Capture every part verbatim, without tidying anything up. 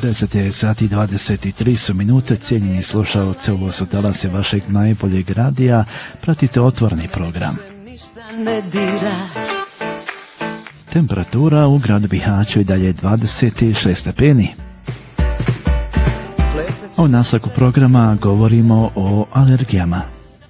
deset je sati i dvadeset tri su minute, cijenjeni slušalci, ovo su talasi vašeg najboljeg radija, pratite otvoreni program. Temperatura u gradu Bihaću i dalje dvadeset šest stepeni. A u nastavku programa govorimo o alergijama.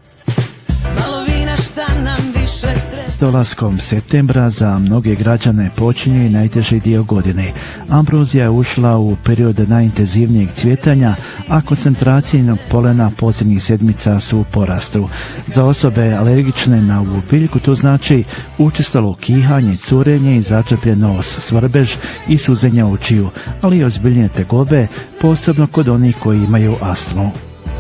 S dolaskom septembra za mnoge građane počinje i najteži dio godine. Ambrozija je ušla u period najintenzivnijeg cvjetanja, a koncentracije njenog polena posljednjih sedmica su u porastu. Za osobe alergične na ovu biljku to znači učestalo kihanje, curenje i začepljen nos, svrbež i suzenje očiju, ali i ozbiljnije tegobe, posebno kod onih koji imaju astmu.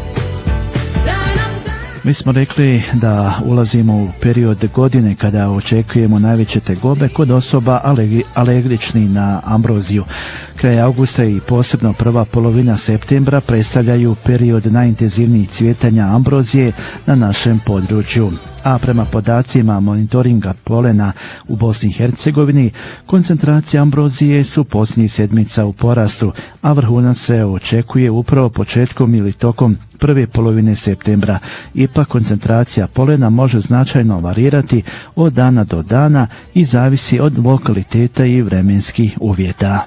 Mi smo rekli da ulazimo u period godine kada očekujemo najveće tegobe kod osoba alergičnih na ambroziju. Kraj augusta i posebno prva polovina septembra predstavljaju period najintenzivnijih cvjetanja ambrozije na našem području. A prema podacima monitoringa polena u Bosni i Hercegovini, koncentracije ambrozije su posljednjih sedmica u porastu, a vrhunac se očekuje upravo početkom ili tokom prve polovine septembra. Ipak koncentracija polena može značajno varirati od dana do dana i zavisi od lokaliteta i vremenskih uvjeta.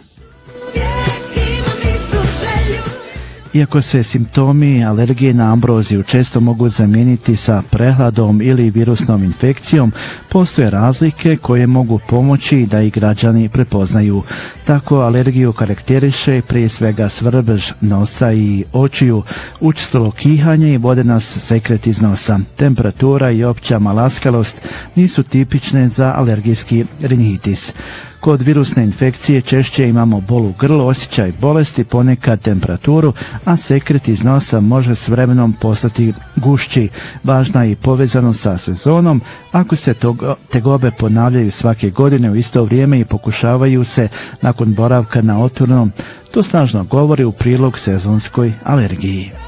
Iako se simptomi alergije na ambroziju često mogu zamijeniti sa prehladom ili virusnom infekcijom, postoje razlike koje mogu pomoći da i građani prepoznaju. Tako alergiju karakteriše prije svega svrbež nosa i očiju, učestalo kihanje i vodenas sekret iz nosa. Temperatura i opća malaskalost nisu tipične za alergijski rinitis. Kod virusne infekcije češće imamo bol u grlu, osjećaj bolesti, ponekad temperaturu, a sekret iz nosa može s vremenom postati gušći. Važna je i povezano sa sezonom. Ako se tegobe ponavljaju svake godine u isto vrijeme i pokušavaju se nakon boravka na otvorenom, to snažno govori u prilog sezonskoj alergiji.